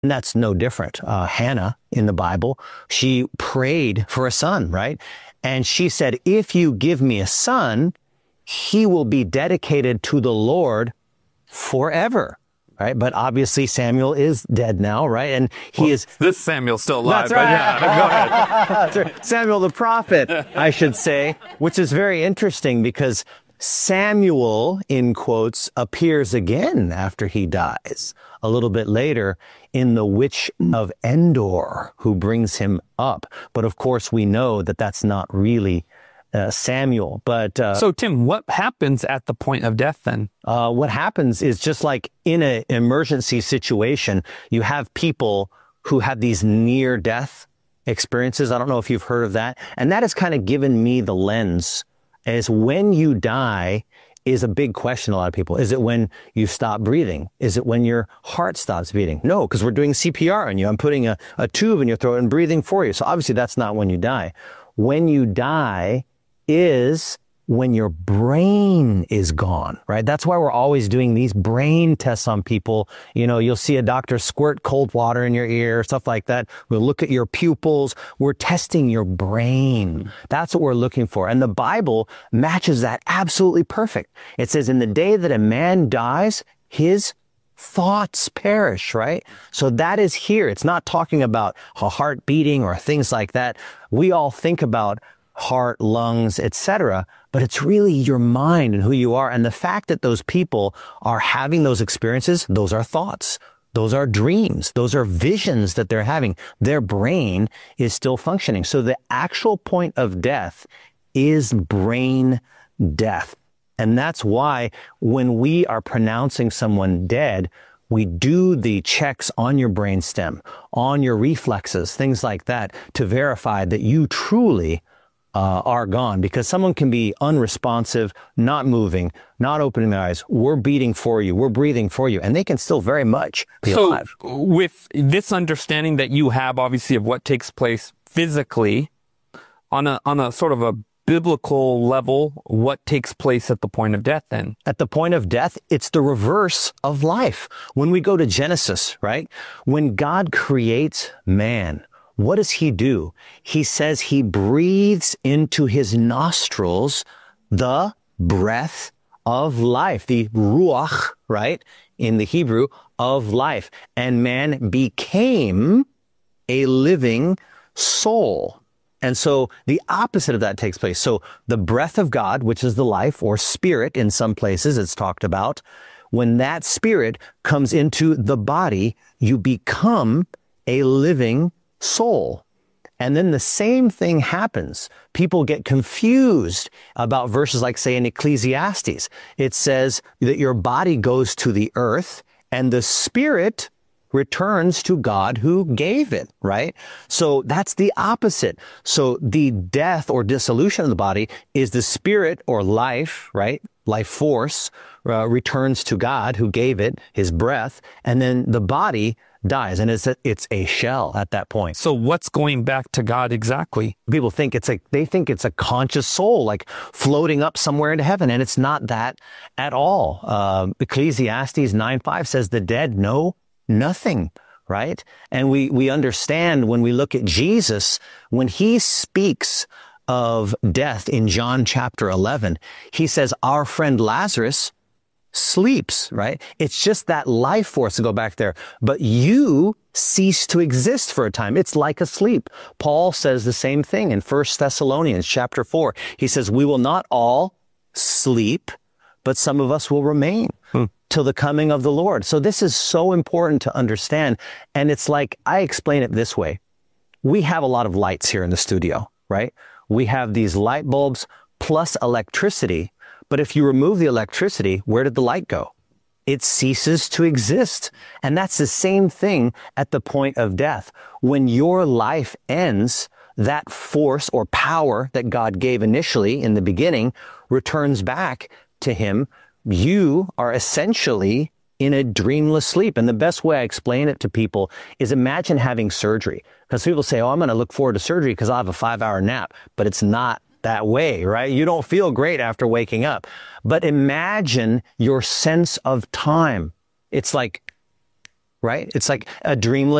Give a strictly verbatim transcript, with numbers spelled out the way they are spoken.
And that's no different. Uh, Hannah in the Bible, she prayed for a son, right? And she said, if you give me a son, he will be dedicated to the Lord forever. Right. But obviously Samuel is dead now. Right. And he well, is. This Samuel's still alive. That's right. But yeah, go ahead. That's right. Samuel the prophet, I should say, which is very interesting because Samuel, in quotes, appears again after he dies a little bit later in the witch of Endor, who brings him up. But of course, we know that that's not really Uh, Samuel. But uh, so, Tim, what happens at the point of death then? Uh, what happens is just like in an emergency situation, you have people who have these near-death experiences. I don't know if you've heard of that. And that has kind of given me the lens as when you die is a big question. A lot of people. Is it when you stop breathing? Is it when your heart stops beating? No, because we're doing C P R on you. I'm putting a, a tube in your throat and breathing for you. So obviously that's not when you die. When you die is when your brain is gone, right? That's why we're always doing these brain tests on people. You know, you'll see a doctor squirt cold water in your ear, stuff like that. We'll look at your pupils. We're testing your brain. That's what we're looking for. And the Bible matches that absolutely perfect. It says, in the day that a man dies, his thoughts perish, right? So that is here. It's not talking about a heart beating or things like that. We all think about heart, lungs, et cetera, but it's really your mind and who you are. And the fact that those people are having those experiences, those are thoughts. Those are dreams. Those are visions that they're having. Their brain is still functioning. So the actual point of death is brain death. And that's why when we are pronouncing someone dead, we do the checks on your brainstem, on your reflexes, things like that, to verify that you truly Uh, are gone, because someone can be unresponsive, not moving, not opening their eyes. We're beating for you. We're breathing for you. And they can still very much be so, alive. So with this understanding that you have, obviously, of what takes place physically on a, on a sort of a biblical level, what takes place at the point of death then? At the point of death, it's the reverse of life. When we go to Genesis, right? When God creates man, what does he do? He says he breathes into his nostrils the breath of life, the ruach, right? In the Hebrew, of life. And man became a living soul. And so the opposite of that takes place. So the breath of God, which is the life, or spirit in some places it's talked about, when that spirit comes into the body, you become a living soul. And then the same thing happens. People get confused about verses like, say, in Ecclesiastes. It says that your body goes to the earth and the spirit returns to God who gave it, right? So that's the opposite. So the death or dissolution of the body is the spirit or life, right? Life force uh, returns to God who gave it, his breath, and then the body dies, and it's a, it's a shell at that point. So what's going back to God exactly? People think it's a, they think it's a conscious soul, like floating up somewhere into heaven, and it's not that at all. Uh, Ecclesiastes nine five says the dead know nothing, right? And we, we understand when we look at Jesus, when he speaks of death in John chapter eleven, he says, our friend Lazarus sleeps, right? It's just that life force to go back there. But you cease to exist for a time. It's like a sleep. Paul says the same thing in First Thessalonians chapter four. He says, we will not all sleep, but some of us will remain hmm. till the coming of the Lord. So this is so important to understand. And it's like, I explain it this way. We have a lot of lights here in the studio, right? We have these light bulbs plus electricity. But if you remove the electricity, where did the light go? It ceases to exist. And that's the same thing at the point of death. When your life ends, that force or power that God gave initially in the beginning returns back to him. You are essentially in a dreamless sleep. And the best way I explain it to people is imagine having surgery. Because people say, oh, I'm going to look forward to surgery because I'll have a five hour nap. But it's not that way, right? You don't feel great after waking up. But imagine your sense of time. It's like right? It's like a dreamless